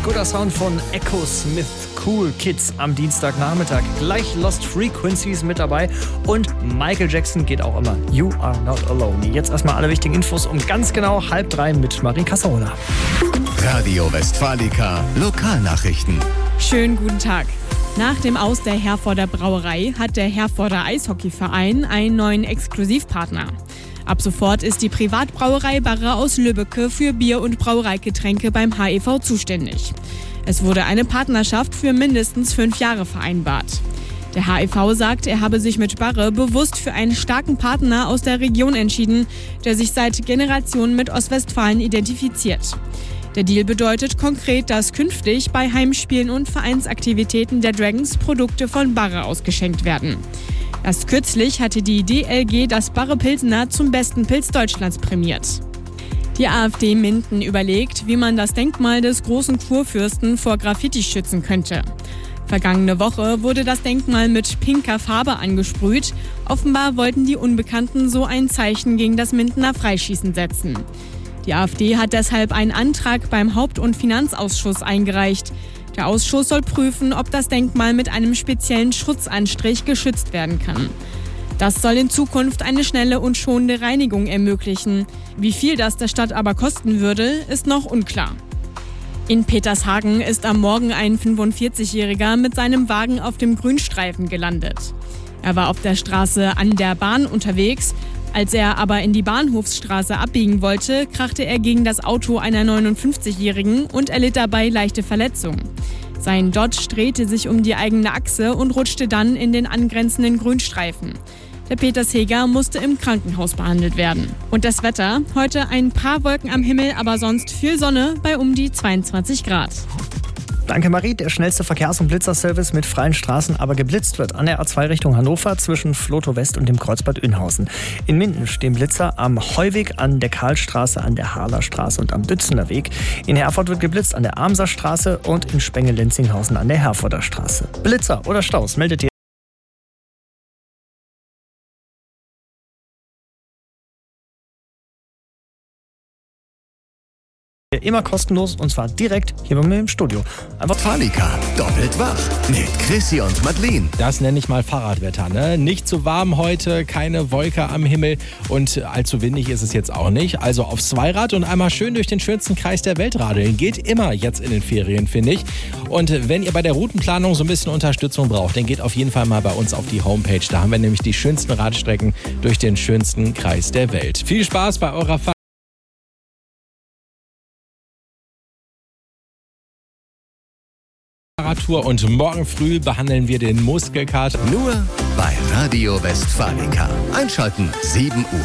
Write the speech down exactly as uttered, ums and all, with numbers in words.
Guter Sound von Echo Smith, Cool Kids am Dienstagnachmittag. Gleich Lost Frequencies mit dabei und Michael Jackson geht auch immer. You are not alone. Jetzt erstmal alle wichtigen Infos um ganz genau halb drei mit Marin Cassarola. Radio Westfalica Lokalnachrichten. Schönen guten Tag. Nach dem Aus der Herforder Brauerei hat der Herforder Eishockeyverein einen neuen Exklusivpartner. Ab sofort ist die Privatbrauerei Barre aus Lübbecke für Bier- und Brauereigetränke beim H E V zuständig. Es wurde eine Partnerschaft für mindestens fünf Jahre vereinbart. Der H E V sagt, er habe sich mit Barre bewusst für einen starken Partner aus der Region entschieden, der sich seit Generationen mit Ostwestfalen identifiziert. Der Deal bedeutet konkret, dass künftig bei Heimspielen und Vereinsaktivitäten der Dragons Produkte von Barre ausgeschenkt werden. Erst kürzlich hatte die D L G das Barre Pilsener zum besten Pilz Deutschlands prämiert. Die AfD Minden überlegt, wie man das Denkmal des großen Kurfürsten vor Graffiti schützen könnte. Vergangene Woche wurde das Denkmal mit pinker Farbe angesprüht. Offenbar wollten die Unbekannten so ein Zeichen gegen das Mindener Freischießen setzen. Die AfD hat deshalb einen Antrag beim Haupt- und Finanzausschuss eingereicht. Der Ausschuss soll prüfen, ob das Denkmal mit einem speziellen Schutzanstrich geschützt werden kann. Das soll in Zukunft eine schnelle und schonende Reinigung ermöglichen. Wie viel das der Stadt aber kosten würde, ist noch unklar. In Petershagen ist am Morgen ein fünfundvierzigjähriger mit seinem Wagen auf dem Grünstreifen gelandet. Er war auf der Straße an der Bahn unterwegs. Als er aber in die Bahnhofsstraße abbiegen wollte, krachte er gegen das Auto einer neunundfünfzigjährigen und erlitt dabei leichte Verletzungen. Sein Dodge drehte sich um die eigene Achse und rutschte dann in den angrenzenden Grünstreifen. Der Petersheger musste im Krankenhaus behandelt werden. Und das Wetter? Heute ein paar Wolken am Himmel, aber sonst viel Sonne bei um die zweiundzwanzig Grad. Danke Marie, der schnellste Verkehrs- und Blitzerservice mit freien Straßen, aber geblitzt wird an der A zwei Richtung Hannover zwischen Flotow West und dem Kreuzbad Uenhausen. In Minden stehen Blitzer am Heuweg, an der Karlstraße, an der Harler Straße und am Dützener Weg. In Herford wird geblitzt an der Amser Straße und in Spenge-Lenzinghausen an der Herforder Straße. Blitzer oder Staus meldet ihr immer kostenlos und zwar direkt hier bei mir im Studio. Einfach Westfalica doppelt wach mit Chrissy und Madeleine. Das nenne ich mal Fahrradwetter, ne? Nicht zu warm heute, keine Wolke am Himmel und allzu windig ist es jetzt auch nicht. Also aufs Zweirad und einmal schön durch den schönsten Kreis der Welt radeln. Geht immer jetzt in den Ferien, finde ich. Und wenn ihr bei der Routenplanung so ein bisschen Unterstützung braucht, dann geht auf jeden Fall mal bei uns auf die Homepage. Da haben wir nämlich die schönsten Radstrecken durch den schönsten Kreis der Welt. Viel Spaß bei eurer Fahrt. Und morgen früh behandeln wir den Muskelkater. Nur bei Radio Westfalica. Einschalten sieben Uhr.